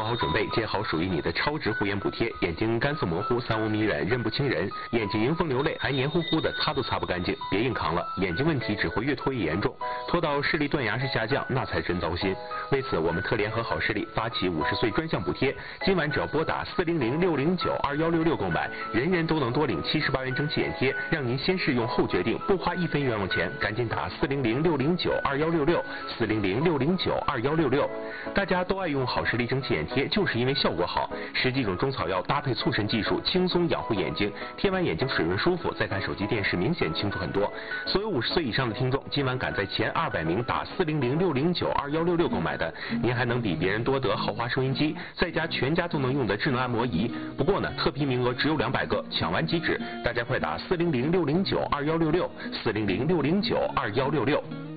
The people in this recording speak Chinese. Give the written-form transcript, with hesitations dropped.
好准备，接好属于你的超值护眼补贴。眼睛干涩模糊，3、5米远，认不清人；眼睛迎风流泪，还黏糊糊的，擦都擦不干净。别硬扛了，眼睛问题只会越拖越严重，拖到视力断崖式下降，那才真糟心。为此，我们特联合好视力发起50岁专项补贴，今晚只要拨打400-609-2166购买，人人都能多领78元蒸汽眼贴，让您先试用后决定，不花1分冤枉钱。赶紧打400-609-2166，400-609-2166。大家都爱用好视力蒸汽眼贴，就是因为效果好。10几种中草药搭配促神技术，轻松养护眼睛，贴完眼睛水润舒服，再看手机电视明显清楚很多。所有50岁以上的听众，今晚赶在前200名打400-609-2166购买的，您还能比别人多得豪华收音机，再加全家都能用的智能按摩仪。不过呢，特批名额只有200个，抢完即止，大家快打400-609-2166，400-609-2166。